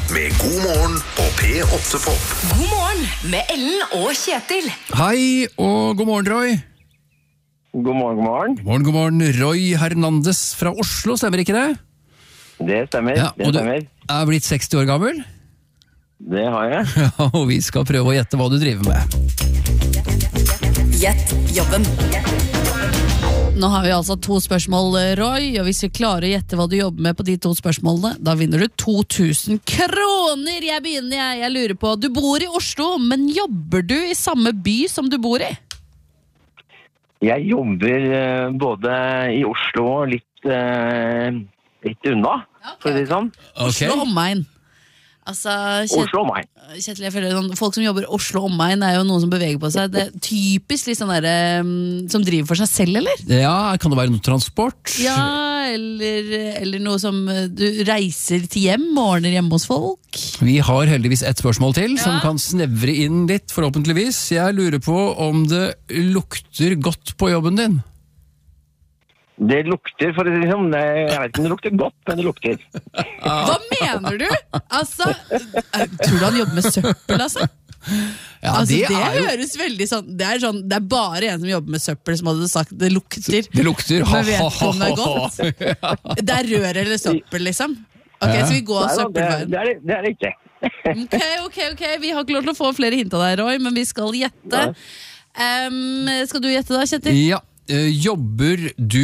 med God morgen på P8 Pop. God morgen med Ellen og Kjetil. Hei og god morgen, Roy. God morgen. God morgen. Roy Hernandez fra Oslo, stemmer ikke det? Det stemmer, Ja, det og du stemmer. er blitt 60 år gammel? Det har jeg. Ja, og vi skal prøve å gjette hva du driver med. Gjett jobben. Nå har vi altså 2 spørsmål, Roy, og hvis vi klarer å gjette hva du jobber med på de 2 spørsmålene, da vinner du 2000 kroner. Jeg begynner, jeg lurer på, du bor i Oslo, men jobber du i samme by som du bor i? Jeg jobber både i Oslo og litt unna, for å si det sånn. Oslo omegn. Altså, Oslo og meg. Kjetil, jeg føler sånn, folk som jobber i Oslo omegn er jo noen som beveger på seg. Det er typisk litt sånn der, som driver for seg selv, eller? Ja, kan det være noe transport? Ja, eller noe som du reiser til hjem og ordner hjemme hos folk. Vi har heldigvis et spørsmål til, som kan snevre inn litt, forhåpentligvis. Jeg lurer på om det lukter godt på jobben din. Det lukter, for å si det sånn, jeg vet ikke om det lukter godt, men det lukter. Hva mener du? Altså, tror du han jobber med søppel, altså? Ja, Altså, det er jo... høres veldig sånn, det er bare en som jobber med søppel som hadde sagt det lukter. Det lukter, Men vet ikke om det er godt. Det er rør eller søppel, liksom. Ok, så vi går Nei, søppelveien. det er det ikke. Ok, vi har ikke lov til å få flere hint av deg, Roy, men vi skal gjette. Skal du gjette da, Kjetil? Ja, jobber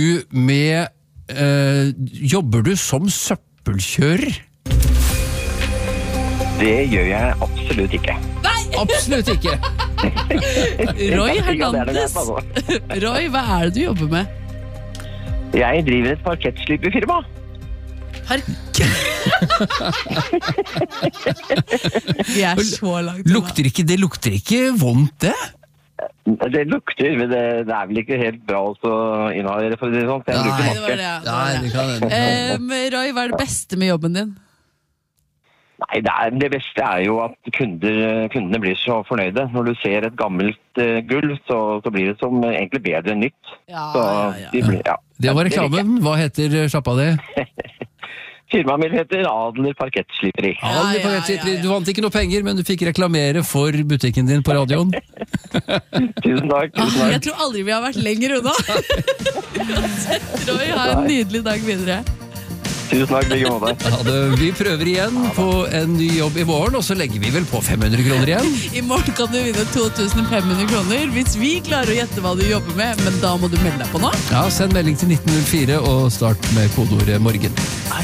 du som søppelkjører? Det gjør jeg absolutt ikke. Absolutt ikke. Roy Ja, det er det Hernandez. altså. Roy, hva er det du jobber med? Jeg driver et parkettsliperfirma. Vi er så langt. Det lukter ikke vondt, det? Det lukter, men det er vel ikke helt bra også inneholder, for å si det sånn. Så jeg bruker Nei, maske. det kan Roy, hva er det beste med jobben din? Nei, det beste er jo at kundene blir så fornøyde. Når du ser et gammelt gulv, så blir det som egentlig bedre enn nytt. Så de blir, Det var reklamen. Hva heter sjappa di? Firmaet mitt heter Adler Parkettsliperi. Du vant ikke noe penger, men du fikk reklamere for butikken din på radioen. Tusen takk. Jeg tror aldri vi har vært lenger unna. Roy, ha en nydelig dag videre. Tusen takk, like måte. Vi prøver igjen på en ny jobb i morgen, og så legger vi vel på 500 kroner igjen. I morgen kan du vinne 2500 kroner hvis vi klarer å gjette hva du jobber med, men da må du melde deg på nå. Ja, send melding til 1904 og start med kodeordet morgen.